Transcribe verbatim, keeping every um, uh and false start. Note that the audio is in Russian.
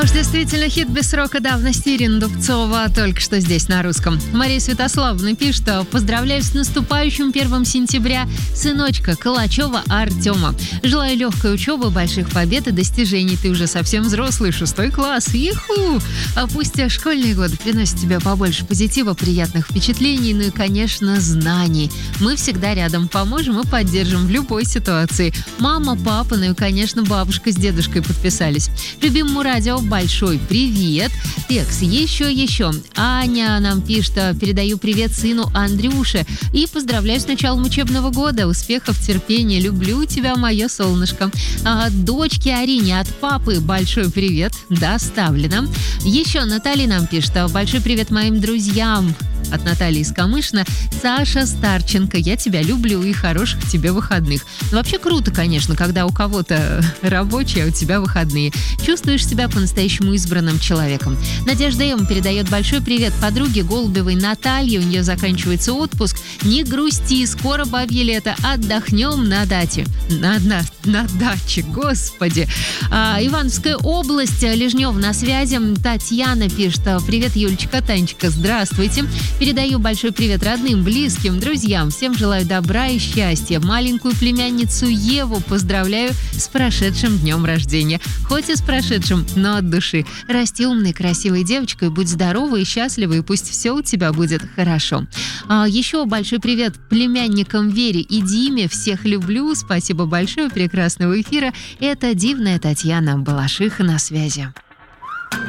Уж действительно хит без срока давности Ирина Дубцова только что здесь на русском. Мария Святославовна пишет, что поздравляю с наступающим первым сентября сыночка Калачева Артема. Желаю легкой учебы, больших побед и достижений. Ты уже совсем взрослый, шестой класс. Иху! А пусть школьные годы приносят тебе побольше позитива, приятных впечатлений, ну и, конечно, знаний. Мы всегда рядом, поможем и поддержим в любой ситуации. Мама, папа, ну и, конечно, бабушка с дедушкой подписались. Любимому радио большой привет. Текс, еще, еще. Аня нам пишет, передаю привет сыну Андрюше и поздравляю с началом учебного года. Успехов, терпения, люблю тебя, мое солнышко. А, дочке Арине от папы большой привет, доставлено. Еще Наталья нам пишет, большой привет моим друзьям. От Натальи из Камышина. Саша Старченко, я тебя люблю и хороших тебе выходных. Вообще круто, конечно, когда у кого-то рабочие, а у тебя выходные. Чувствуешь себя по-настоящему избранным человеком. Надежда М. передает большой привет подруге Голубевой Наталье. У нее заканчивается отпуск. Не грусти, скоро бабье лето. Отдохнем на даче. На, на, на даче, господи. А, Ивановская область, Лежнев на связи. Татьяна пишет, привет, Юлечка, Танечка, здравствуйте. Передаю большой привет родным, близким, друзьям. Всем желаю добра и счастья. Маленькую племянницу Еву поздравляю с прошедшим днем рождения. Хоть и с прошедшим, но от души. Расти умной, красивой девочкой, будь здорова и счастлива, и пусть все у тебя будет хорошо. А еще большой привет племянникам Вере и Диме. Всех люблю. Спасибо большое. Прекрасного эфира. Это дивная Татьяна Балашиха на связи.